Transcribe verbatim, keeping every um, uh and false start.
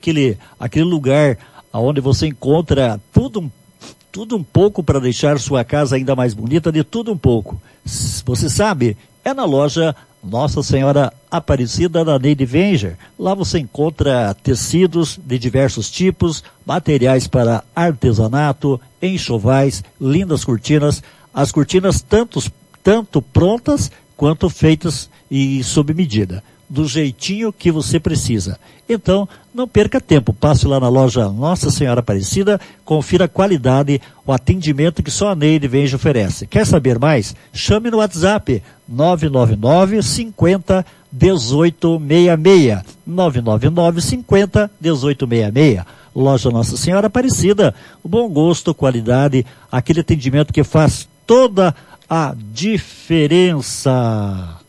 aquele, aquele lugar onde você encontra tudo, tudo um pouco para deixar sua casa ainda mais bonita, de tudo um pouco. Você sabe, é na loja Nossa Senhora Aparecida da Neide Venger. Lá você encontra tecidos de diversos tipos, materiais para artesanato, enxovais, lindas cortinas. As cortinas tantos, tanto prontas quanto feitas e sob medida, do jeitinho que você precisa. Então, não perca tempo, passe lá na loja Nossa Senhora Aparecida, confira a qualidade, o atendimento que só a Neide Venger oferece. Quer saber mais? Chame no WhatsApp nove nove nove, cinquenta, dezoito sessenta e seis, nove nove nove, cinquenta, dezoito sessenta e seis. Loja Nossa Senhora Aparecida, o bom gosto, qualidade, aquele atendimento que faz toda a diferença.